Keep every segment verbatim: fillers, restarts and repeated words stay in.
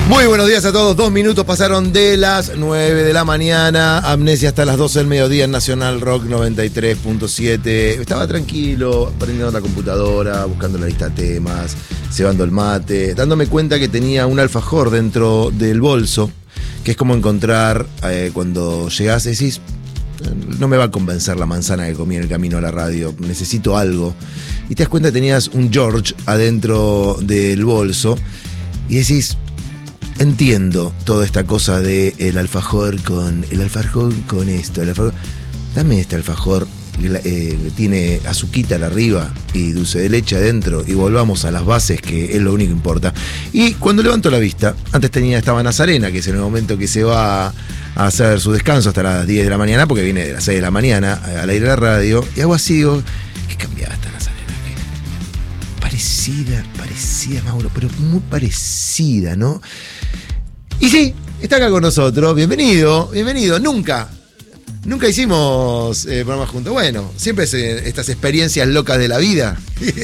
Muy buenos días a todos. Dos minutos pasaron de las nueve de la mañana. Amnesia hasta las doce del mediodía en Nacional Rock noventa y tres punto siete. Estaba tranquilo, prendiendo la computadora, buscando la lista de temas, cebando el mate, dándome cuenta que tenía un alfajor dentro del bolso, que es como encontrar eh, cuando llegás y decís, no me va a convencer la manzana que comí en el camino a la radio, necesito algo. Y te das cuenta que tenías un George adentro del bolso y decís, entiendo toda esta cosa de el alfajor con el alfajor con esto, el alfajor, dame este alfajor, eh, tiene azuquita arriba y dulce de leche adentro y volvamos a las bases, que es lo único que importa. Y cuando levanto la vista, antes tenía estaba Nazarena, que es en el momento que se va a hacer su descanso hasta las diez de la mañana, porque viene de las seis de la mañana al aire de la radio, y hago así, digo, ¿qué cambiada esta Nazarena? ¿Qué? Parecida, parecida, Mauro, pero muy parecida, ¿no? Y sí, está acá con nosotros, bienvenido, bienvenido, nunca, nunca hicimos eh, programa juntos, bueno, siempre es eh, estas experiencias locas de la vida.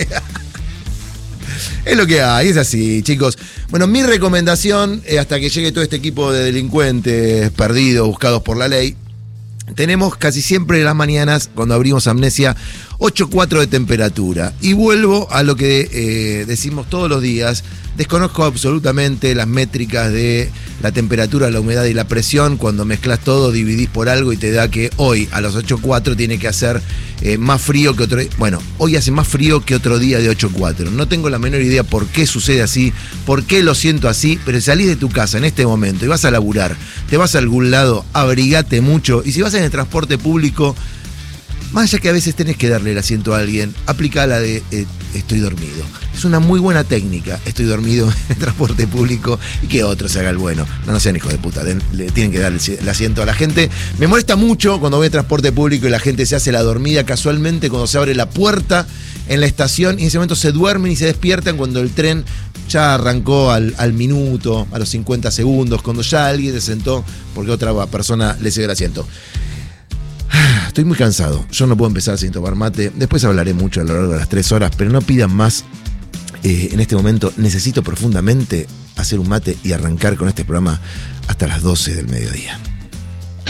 Es lo que hay, es así, chicos. Bueno, mi recomendación, eh, hasta que llegue todo este equipo de delincuentes perdidos, buscados por la ley, tenemos casi siempre en las mañanas, cuando abrimos Amnesia, ocho coma cuatro de temperatura. Y vuelvo a lo que eh, decimos todos los días. Desconozco absolutamente las métricas de la temperatura, la humedad y la presión. Cuando mezclas todo, dividís por algo y te da que hoy a los ocho coma cuatro tiene que hacer eh, más frío que otro día. Bueno, hoy hace más frío que otro día de ocho coma cuatro. No tengo la menor idea por qué sucede así, por qué lo siento así, pero si salís de tu casa en este momento y vas a laburar, te vas a algún lado, abrigate mucho. Y si vas en el transporte público, más allá que a veces tenés que darle el asiento a alguien, aplica la de eh, estoy dormido. Es una muy buena técnica, estoy dormido en el transporte público, y que otro se haga el bueno. No, no sean hijos de puta, den, le tienen que dar el, el asiento a la gente. Me molesta mucho cuando voy en transporte público y la gente se hace la dormida casualmente cuando se abre la puerta en la estación y en ese momento se duermen y se despiertan cuando el tren ya arrancó al, al minuto, a los cincuenta segundos, cuando ya alguien se sentó porque otra persona le cedió el asiento. Estoy muy cansado, yo no puedo empezar sin tomar mate. Después hablaré mucho a lo largo de las tres horas, pero no pidan más. Eh, en este momento necesito profundamente hacer un mate y arrancar con este programa hasta las doce del mediodía.